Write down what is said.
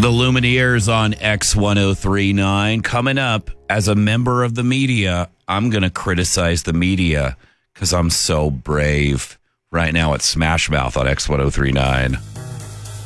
The Lumineers on X1039. Coming up, as a member of the media, I'm going to criticize the media because I'm so brave. Right now at Smash Mouth on X1039.